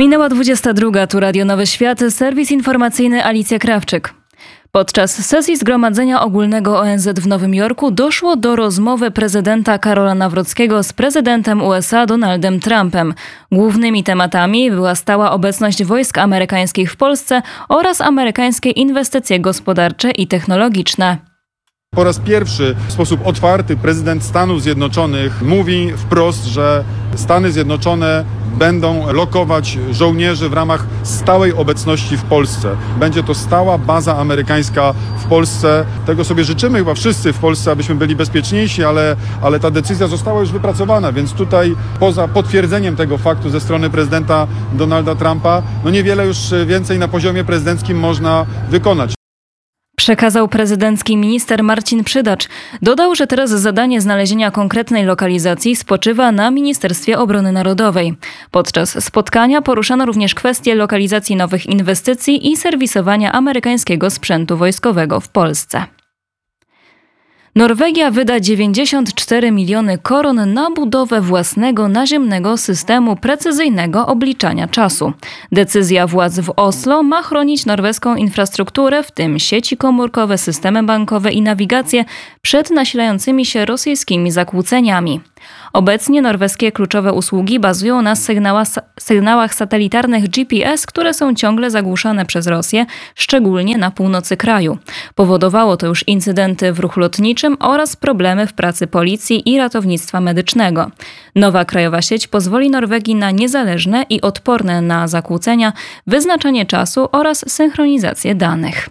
Minęła 22. Tu Radio Nowy Świat, serwis informacyjny Alicja Krawczyk. Podczas sesji Zgromadzenia Ogólnego ONZ w Nowym Jorku doszło do rozmowy prezydenta Karola Nawrockiego z prezydentem USA Donaldem Trumpem. Głównymi tematami była stała obecność wojsk amerykańskich w Polsce oraz amerykańskie inwestycje gospodarcze i technologiczne. Po raz pierwszy w sposób otwarty prezydent Stanów Zjednoczonych mówi wprost, że Stany Zjednoczone będą lokować żołnierzy w ramach stałej obecności w Polsce. Będzie to stała baza amerykańska w Polsce. Tego sobie życzymy chyba wszyscy w Polsce, abyśmy byli bezpieczniejsi, ale ta decyzja została już wypracowana, więc tutaj poza potwierdzeniem tego faktu ze strony prezydenta Donalda Trumpa, niewiele już więcej na poziomie prezydenckim można wykonać. Przekazał prezydencki minister Marcin Przydacz. Dodał, że teraz zadanie znalezienia konkretnej lokalizacji spoczywa na Ministerstwie Obrony Narodowej. Podczas spotkania poruszano również kwestię lokalizacji nowych inwestycji i serwisowania amerykańskiego sprzętu wojskowego w Polsce. Norwegia wyda 94 miliony koron na budowę własnego naziemnego systemu precyzyjnego obliczania czasu. Decyzja władz w Oslo ma chronić norweską infrastrukturę, w tym sieci komórkowe, systemy bankowe i nawigację, przed nasilającymi się rosyjskimi zakłóceniami. Obecnie norweskie kluczowe usługi bazują na sygnałach satelitarnych GPS, które są ciągle zagłuszane przez Rosję, szczególnie na północy kraju. Powodowało to już incydenty w ruchu lotniczym oraz problemy w pracy policji i ratownictwa medycznego. Nowa krajowa sieć pozwoli Norwegii na niezależne i odporne na zakłócenia wyznaczanie czasu oraz synchronizację danych.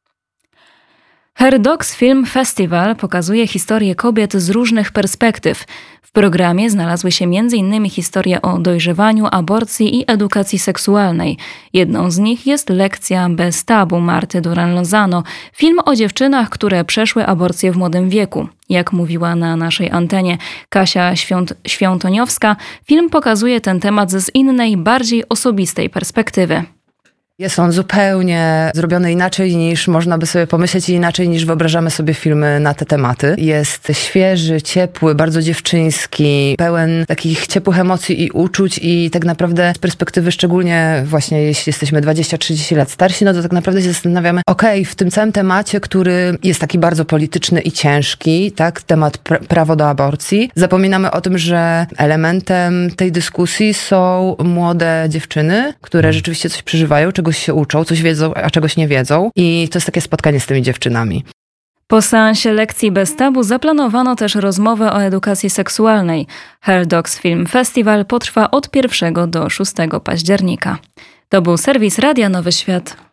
Her Docs Film Festival pokazuje historię kobiet z różnych perspektyw. W programie znalazły się m.in. historie o dojrzewaniu, aborcji i edukacji seksualnej. Jedną z nich jest Lekcja bez tabu Marty Duran-Lozano, film o dziewczynach, które przeszły aborcję w młodym wieku. Jak mówiła na naszej antenie Kasia Świątoniowska, film pokazuje ten temat z innej, bardziej osobistej perspektywy. Jest on zupełnie zrobiony inaczej niż można by sobie pomyśleć i inaczej niż wyobrażamy sobie filmy na te tematy. Jest świeży, ciepły, bardzo dziewczyński, pełen takich ciepłych emocji i uczuć i tak naprawdę z perspektywy szczególnie właśnie jeśli jesteśmy 20-30 lat starsi, to tak naprawdę się zastanawiamy, w tym całym temacie, który jest taki bardzo polityczny i ciężki, tak, temat prawo do aborcji, zapominamy o tym, że elementem tej dyskusji są młode dziewczyny, które rzeczywiście coś przeżywają, czegoś się uczą, coś wiedzą, a czegoś nie wiedzą. I to jest takie spotkanie z tymi dziewczynami. Po seansie lekcji bez tabu zaplanowano też rozmowę o edukacji seksualnej. Her Docs Film Festival potrwa od 1 do 6 października. To był serwis Radia Nowy Świat.